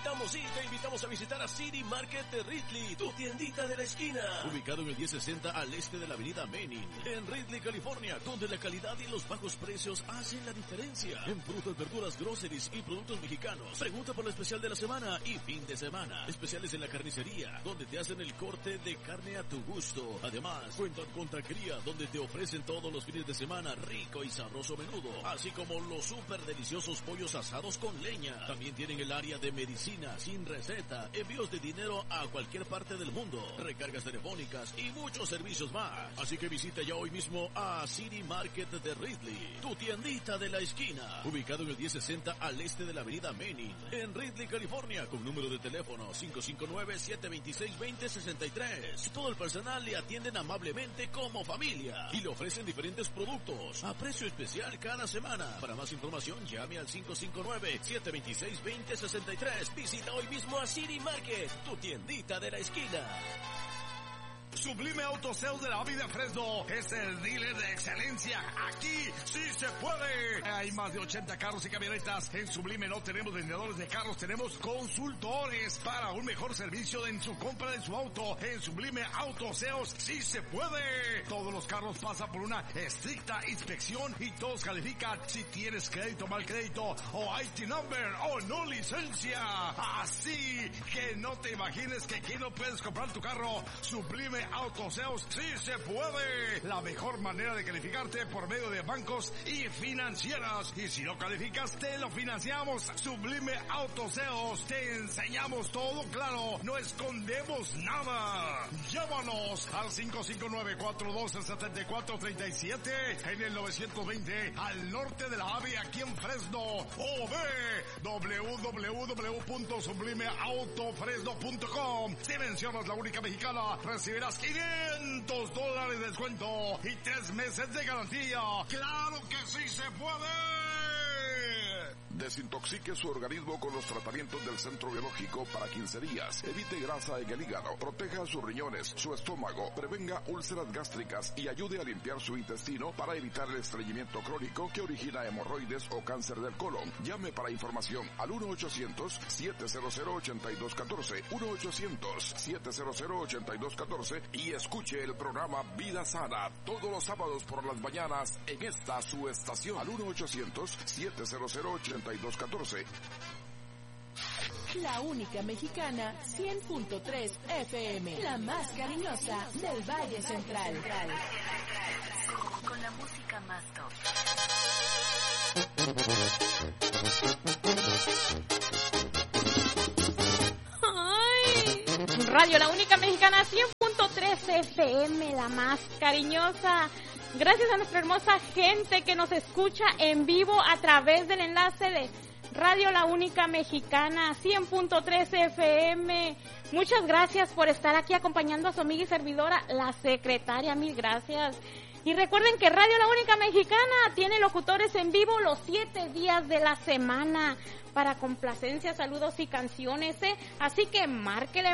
invitamos a visitar a City Market de Ridley, tu tiendita de la esquina. Ubicado en el 1060 al este de la avenida Manning, en Ridley, California, donde la calidad y los bajos precios hacen la diferencia. En frutas, verduras, groceries y productos mexicanos. Pregunta por el especial de la semana y fin de semana. Especiales en la carnicería, donde te hacen el corte de carne a tu gusto. Además, cuentan con taquería, donde te ofrecen todos los fines de semana rico y sabroso menudo, así como los súper deliciosos pollos asados con leña. También tienen el área de medicina sin receta, envíos de dinero a cualquier parte del mundo, recargas telefónicas y muchos servicios más. Así que visita ya hoy mismo a City Market de Ridley, tu tiendita de la esquina, ubicado en el 1060 al este de la avenida Manning, en Ridley, California, con número de teléfono 559-726-2063. Todo el personal le atienden amablemente como familia y le ofrecen diferentes productos a precio especial cada semana. Para más información, llame al 559-726-2063. Visita hoy mismo a City Market, tu tiendita de la esquina. Sublime Autosales de la Vida Fresno es el dealer de excelencia. Aquí sí se puede. Hay más de 80 carros y camionetas. En Sublime no tenemos vendedores de carros, tenemos consultores para un mejor servicio en su compra de su auto. En Sublime Autosales sí se puede. Todos los carros pasan por una estricta inspección y todos califican si tienes crédito, mal crédito o IT number o no licencia. Así que no te imagines que aquí no puedes comprar tu carro. Sublime Autosales sí se puede. La mejor manera de calificarte por medio de bancos y financieras. Y si no calificas, te lo financiamos. Sublime Autosales. Te enseñamos todo claro. No escondemos nada. Llámanos al 559-412-7437 en el 920 al norte de la AVE aquí en Fresno. O ve www.sublimeautofresno.com. Si mencionas La Única Mexicana, recibirás $500 de descuento y 3 meses de garantía. ¡Claro que sí se puede! Desintoxique su organismo con los tratamientos del Centro Biológico para 15 días. Evite grasa en el hígado, proteja sus riñones, su estómago, prevenga úlceras gástricas y ayude a limpiar su intestino para evitar el estreñimiento crónico que origina hemorroides o cáncer del colon. Llame para información al 1-800-700-8214, 1-800-700-8214 y escuche el programa Vida Sana todos los sábados por las mañanas en esta su estación al 1-800-700-8214. La Única Mexicana 100.3 FM, la más cariñosa del Valle Central. Con la música más top. Ay, Radio La Única Mexicana 100.3 FM, la más cariñosa. Gracias a nuestra hermosa gente que nos escucha en vivo a través del enlace de Radio La Única Mexicana 100.3 FM. Muchas gracias por estar aquí acompañando a su amiga y servidora, la secretaria. Mil gracias. Y recuerden que Radio La Única Mexicana tiene locutores en vivo los 7 días de la semana para complacencia, saludos y canciones, ¿eh? Así que márquele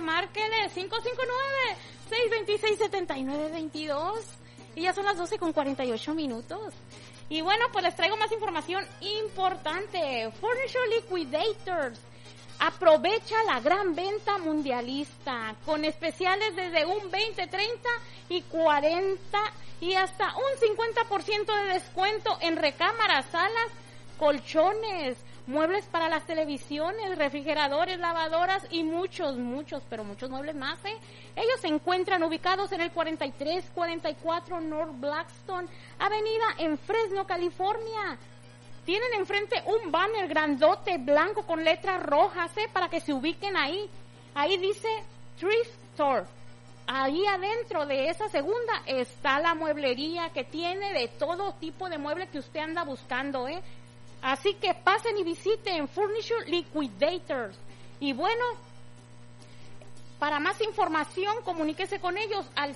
559-626-7922. Y ya son las 12:48. Y bueno, pues les traigo más información importante. Furniture Liquidators aprovecha la gran venta mundialista con especiales desde un 20, 30 y 40 y hasta un 50% de descuento en recámaras, salas, colchones, muebles para las televisiones, refrigeradores, lavadoras y muchos muebles más, ¿eh? Ellos se encuentran ubicados en el 4344 North Blackstone Avenida en Fresno, California. Tienen enfrente un banner grandote blanco con letras rojas, ¿eh? Para que se ubiquen ahí. Ahí dice Thrift Store. Ahí adentro de esa segunda está la mueblería que tiene de todo tipo de muebles que usted anda buscando, ¿eh? Así que pasen y visiten Furniture Liquidators. Y bueno, para más información, comuníquese con ellos al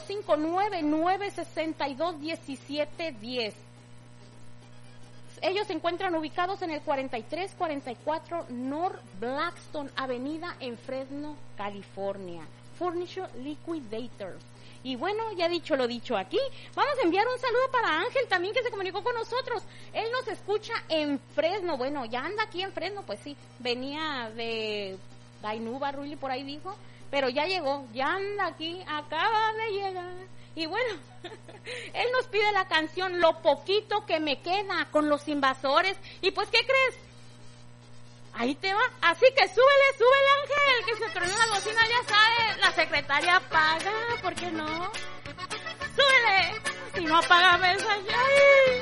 559-962-1710. Ellos se encuentran ubicados en el 4344 North Blackstone Avenida en Fresno, California. Furniture Liquidators. Y bueno, ya dicho lo dicho aquí, vamos a enviar un saludo para Ángel también, que se comunicó con nosotros. Él nos escucha en Fresno. Bueno, ya anda aquí en Fresno, pues sí, venía de Dainuba, Rulli, por ahí dijo, pero ya llegó, ya anda aquí, acaba de llegar. Y bueno, él nos pide la canción Lo Poquito Que Me Queda, con Los Invasores. Y pues, ¿qué crees? Ahí te va. Así que súbele, Ángel, que se tronó la bocina, ya sabe, la secretaria paga, ¿por qué no? Súbele, si no paga mensaje. ¡Ay!